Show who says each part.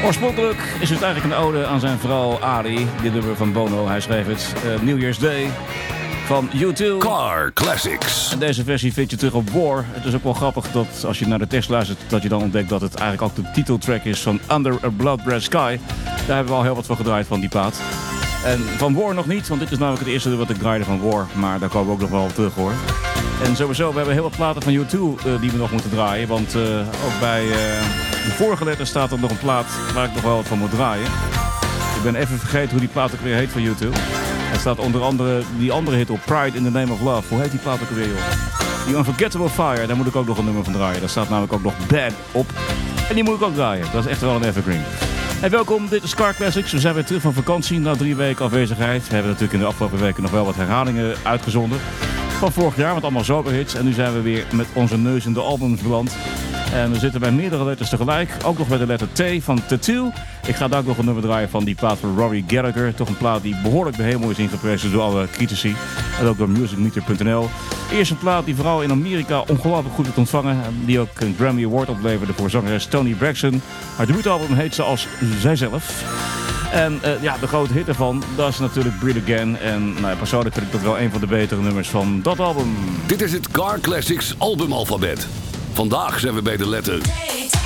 Speaker 1: Oorspronkelijk is het eigenlijk een ode aan zijn vrouw Ari, dit nummer van Bono. Hij schreef het New Year's Day van U2.
Speaker 2: Car Classics.
Speaker 1: En deze versie vind je terug op War. Het is ook wel grappig dat als je naar de tekst luistert, dat je dan ontdekt dat het eigenlijk ook de titeltrack is van Under a Blood-Red Sky. Daar hebben we al heel wat van gedraaid van die plaat. En van War nog niet, want dit is namelijk het eerste wat ik draaide van War. Maar daar komen we ook nog wel op terug hoor. En sowieso, we hebben heel wat platen van U2 die we nog moeten draaien. Want ook bij de vorige letter staat er nog een plaat waar ik nog wel wat van moet draaien. Ik ben even vergeten hoe die plaat ook weer heet van U2. Er staat onder andere die andere hit op, Pride in the Name of Love. Hoe heet die plaat ook weer joh? Die Unforgettable Fire, daar moet ik ook nog een nummer van draaien. Daar staat namelijk ook nog Bad op. En die moet ik ook draaien. Dat is echt wel een evergreen. Hey, welkom, dit is Car Classics. We zijn weer terug van vakantie na 3 weken afwezigheid. We hebben natuurlijk in de afgelopen weken nog wel wat herhalingen uitgezonden. Van vorig jaar, met allemaal zomerhits. En nu zijn we weer met onze neus in de albums beland. En we zitten bij meerdere letters tegelijk. Ook nog bij de letter T van Tattoo. Ik ga daar ook nog een nummer draaien van die plaat van Rory Gallagher. Toch een plaat die behoorlijk de hemel is ingeprezen door alle critici. En ook door musicmeter.nl. Eerst een plaat die vooral in Amerika ongelooflijk goed werd ontvangen. Die ook een Grammy Award opleverde voor zangeres Toni Braxton. Haar debuutalbum heet zoals zijzelf. En de grote hit ervan, dat is natuurlijk Breathe Again. En persoonlijk vind ik dat wel een van de betere nummers van dat album.
Speaker 2: Dit is het Car Classics albumalfabet. Vandaag zijn we bij de letter